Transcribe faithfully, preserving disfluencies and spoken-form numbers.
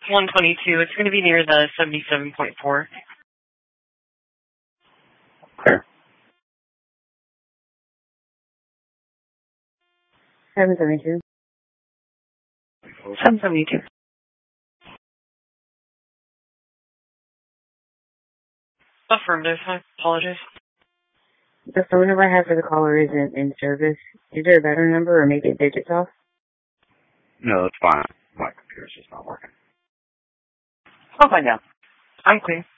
one twenty-two. It's going to be near the seventy-seven point four. Clear. seven seventy-two. seven seventy-two. Affirmative. I apologize. The phone number I have for the caller isn't in service. Is there a better number or maybe a digits off? No, that's fine. My computer's just not working. I'll find out. I'm clear.